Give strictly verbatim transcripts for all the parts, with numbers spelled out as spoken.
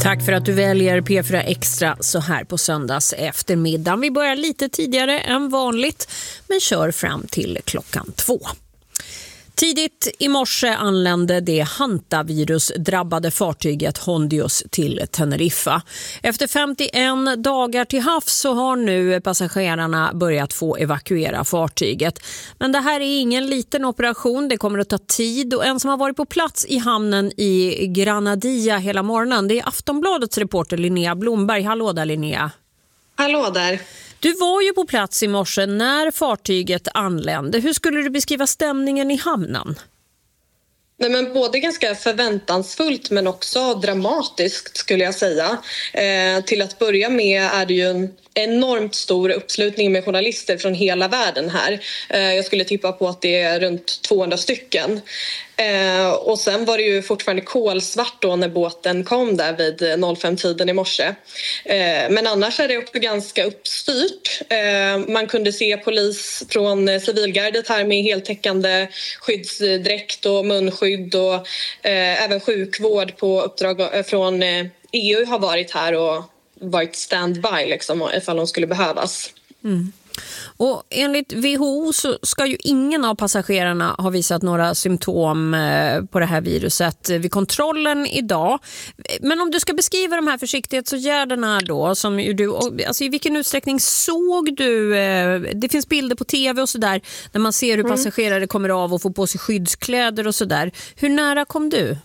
Tack för att du väljer P fyra Extra så här på söndags eftermiddag. Vi börjar lite tidigare än vanligt men kör fram till klockan två. Tidigt i morse anlände det hantavirus-drabbade fartyget Hondius till Teneriffa. Efter femtioen dagar till havs så har nu passagerarna börjat få evakuera fartyget. Men det här är ingen liten operation, det kommer att ta tid och en som har varit på plats i hamnen i Granadilla hela morgonen, det är Aftonbladets reporter Linnea Blomberg. Hallå där Linnea. Hallå där. Du var ju på plats i morse när fartyget anlände. Hur skulle du beskriva stämningen i hamnen? Nej, men både ganska förväntansfullt men också dramatiskt skulle jag säga. Eh, till att börja med är det ju en enormt stor uppslutning med journalister från hela världen här. Eh, jag skulle tippa på att det är runt tvåhundra stycken. Eh, och sen var det ju fortfarande kolsvart då när båten kom där vid fem-tiden i morse. Eh, men annars är det också ganska uppstyrt. Eh, man kunde se polis från civilgardet här med heltäckande skyddsdräkt och munskydd och eh, även sjukvård på uppdrag från eh, E U har varit här och varit standby liksom, ifall de skulle behövas. Mm. Och enligt W H O så ska ju ingen av passagerarna ha visat några symptom på det här viruset vid kontrollen idag. Men om du ska beskriva de här försiktighetsåtgärderna då, som du, alltså i vilken utsträckning såg du, det finns bilder på tv och sådär, när man ser hur passagerare kommer av och får på sig skyddskläder och sådär. Hur nära kom du?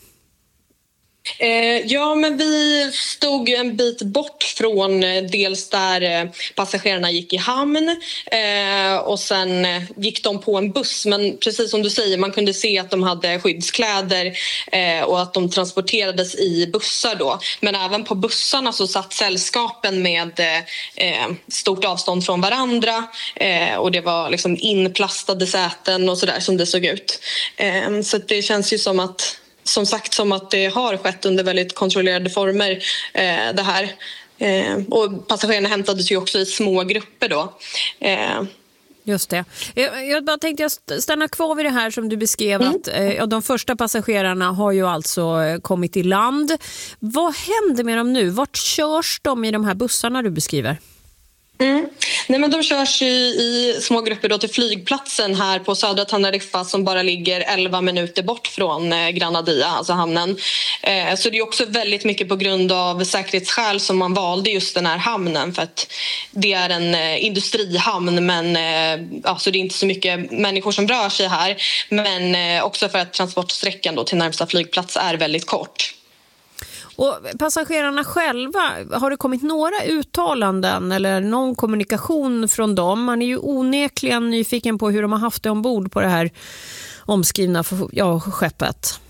Eh, ja, men vi stod en bit bort från eh, dels där eh, passagerarna gick i hamn eh, och sen eh, gick de på en buss. Men precis som du säger, man kunde se att de hade skyddskläder eh, och att de transporterades i bussar då. Men även på bussarna så satt sällskapen med eh, stort avstånd från varandra eh, och det var liksom inplastade säten och sådär som det såg ut. Eh, så det känns ju som att Som sagt som att det har skett under väldigt kontrollerade former eh, det här. Eh, och passagerarna hämtades ju också i små grupper då. Eh. Just det. Jag, jag bara tänkte jag stanna kvar vid det här som du beskrev mm. att eh, de första passagerarna har ju alltså kommit i land. Vad händer med dem nu? Vart körs de i de här bussarna du beskriver? Mm. Nej, men de körs i, i små grupper då till flygplatsen här på södra Teneriffa som bara ligger elva minuter bort från eh, Granadilla, alltså hamnen. Eh, så det är också väldigt mycket på grund av säkerhetsskäl som man valde just den här hamnen, för att det är en eh, industrihamn, men eh, alltså det är inte så mycket människor som rör sig här, men eh, också för att transportsträckan då till närmsta flygplats är väldigt kort. Och passagerarna själva, har det kommit några uttalanden eller någon kommunikation från dem? Man är ju onekligen nyfiken på hur de har haft det ombord på det här omskrivna ja, skeppet.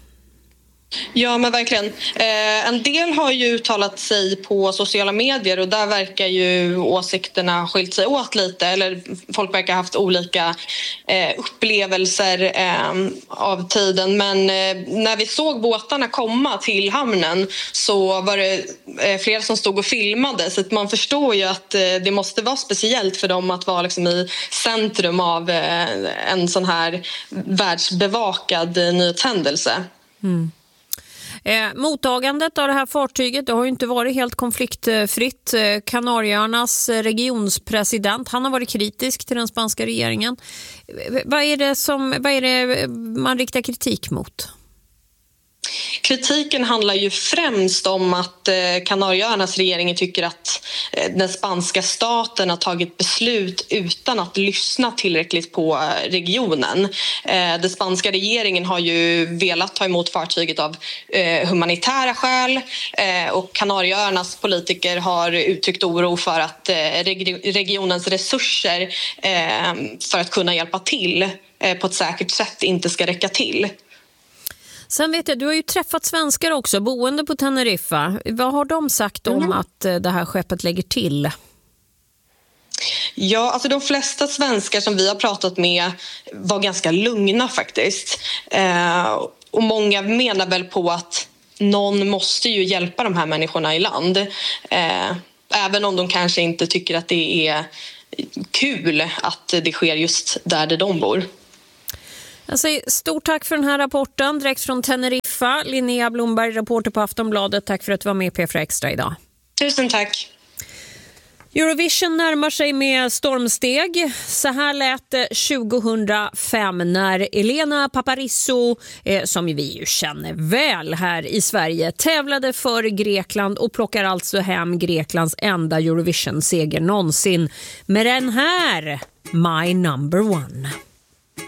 Ja, men verkligen. Eh, en del har ju uttalat sig på sociala medier och där verkar ju åsikterna skilt sig åt lite. Eller folk verkar ha haft olika eh, upplevelser eh, av tiden. Men eh, när vi såg båtarna komma till hamnen så var det eh, flera som stod och filmade. Så att man förstår ju att eh, det måste vara speciellt för dem att vara liksom i centrum av eh, en sån här världsbevakad eh, nyhetshändelse. Mm. Eh, mottagandet av det här fartyget det har ju inte varit helt konfliktfritt. Eh, Kanarieöarnas regionspresident, han har varit kritisk till den spanska regeringen. Eh, vad är det som, vad är det man riktar kritik mot? Kritiken handlar ju främst om att Kanarieöarnas regering tycker att den spanska staten har tagit beslut utan att lyssna tillräckligt på regionen. Den spanska regeringen har ju velat ta emot fartyget av humanitära skäl och Kanarieöarnas politiker har uttryckt oro för att regionens resurser för att kunna hjälpa till på ett säkert sätt inte ska räcka till. Sen vet jag, du har ju träffat svenskar också, boende på Teneriffa. Vad har de sagt om mm. att det här skeppet lägger till? Ja, alltså de flesta svenskar som vi har pratat med var ganska lugna faktiskt. Eh, och många menar väl på att någon måste ju hjälpa de här människorna i land. Eh, även om de kanske inte tycker att det är kul att det sker just där, där de bor. Jag säger stort tack för den här rapporten direkt från Teneriffa. Linnea Blomberg, reporter på Aftonbladet. Tack för att du var med i P fyra Extra idag. Tusen tack. Eurovision närmar sig med stormsteg. Så här lät det tjugohundrafem när Elena Paparizou, eh, som vi ju känner väl här i Sverige, tävlade för Grekland och plockar alltså hem Greklands enda Eurovision-seger någonsin med den här My Number One.